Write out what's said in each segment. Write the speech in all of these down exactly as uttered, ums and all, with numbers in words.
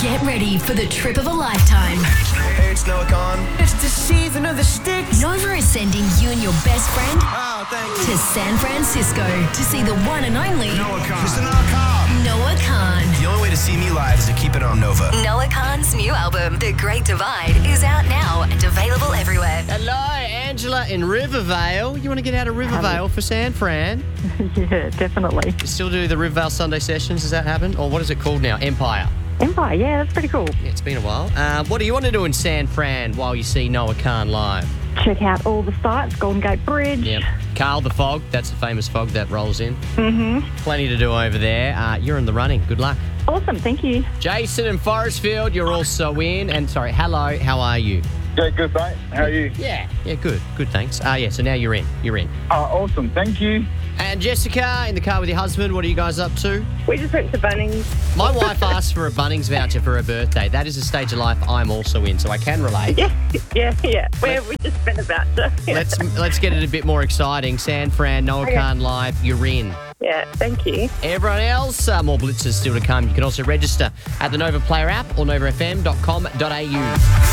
Get ready for the trip of a lifetime. Hey, it's Noah Khan. It's the season of the sticks. Nova is sending you and your best friend Oh, thank you. to San Francisco to see the one and only Noah Khan. Mister Noah Khan. Noah Khan. The only way to see me live is to keep it on Nova. Noah Khan's new album, The Great Divide, is out now and available everywhere. Hello, Angela in Rivervale. You want to get out of Rivervale for San Fran? Yeah, definitely. You still do the Rivervale Sunday sessions? Does that happen? Or what is it called now? Empire. Empire, yeah, that's pretty cool. Yeah, it's been a while. Uh, what do you want to do in San Fran while you see Noah Khan live? Check out all the sites, Golden Gate Bridge. Yep. Carl the Fog, that's the famous fog that rolls in. Mm-hmm. Plenty to do over there. Uh, you're in the running. Good luck. Awesome, thank you. Jason in Forestfield, you're also in. And sorry, hello, how are you? Yeah, good, mate. How are you? Yeah. Yeah, good. Good, thanks. Uh, yeah, so now you're in. You're in. Oh, awesome. Thank you. And Jessica, in the car with your husband, what are you guys up to? We just went to Bunnings. My wife asked for a Bunnings voucher for her birthday. That is a stage of life I'm also in, so I can relate. Yeah, yeah, yeah. Where we just spent a voucher. Let's let's get it a bit more exciting. San Fran, Noah Okay. Khan live, you're in. Yeah, thank you. Everyone else, uh, more blitzes still to come. You can also register at the Nova Player app or nova f m dot com dot a u.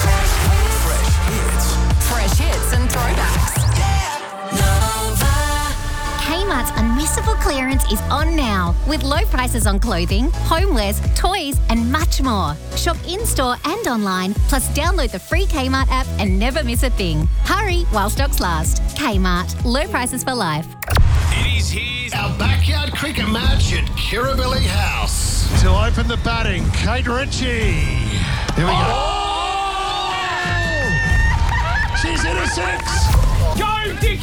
Fresh hits and throwbacks. Kmart's Unmissable Clearance is on now with low prices on clothing, homewares, toys and much more. Shop in-store and online, plus download the free Kmart app and never miss a thing. Hurry while stocks last. Kmart, low prices for life. It is here, our backyard cricket match at Kirribilli House. To open the batting, Kate Ritchie. Here we go. Oh! She's in a six. Go, Dick!